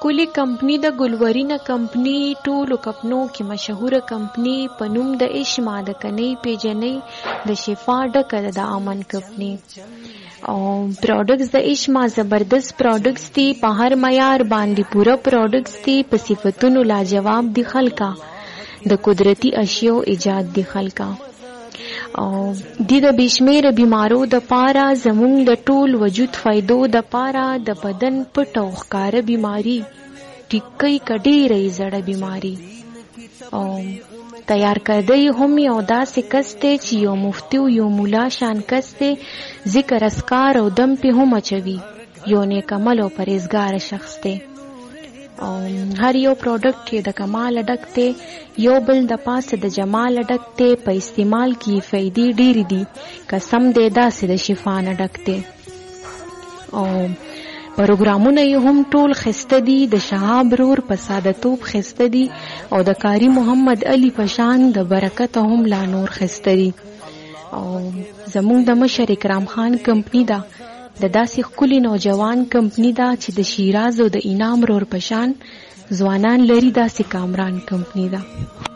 ښکلې کمپني د ګلورینه کمپني ټولو کپنو کې مشهوره کمپني په نوم د اشما د کنۍ پیژنۍ د شفا ډکه د امن کمپني او پروډکټس د اشما زبردست پروډکټس دي په هر معیار باندې پوره پروډکټس دي په صفتونو لاجواب دي خلکا د قدرتی اشیاء ایجاد دي خلکا او د بشمیر بیمارو د پاره زمونږ د ټول وجود فائدو د پاره د بدن پټ او ښکار بیماری ټیکي کډې رې زړه بیماری او تیار کړی هم یو داسې کس دی چې یو مفتی او یو مولا شان کس دی ذکر اسکار او دم په هم اچوي یو نیک عمل او پرهیزګار شخص دی او هر یو پروډکټ چې د کمال ډک دی یو بل د پاسه د جمال ډک دی په استعمال کې فائدې ډېرې دي قسم دې داسې د شفا نه ډک دی او پروګرامونه یې هم ټول خسته دي د شهاب رور په ساده‌توب خسته دي او د کاری محمد علي پشان د برکت هم لا نور خسته دي او زمونږ د مشر اکرام خان کمپنی دا د داسې ښکلي نوجوان کمپنی دا چې د شیراز او د انعام رور پشان ځوانان لري داسې کامران کمپنی دا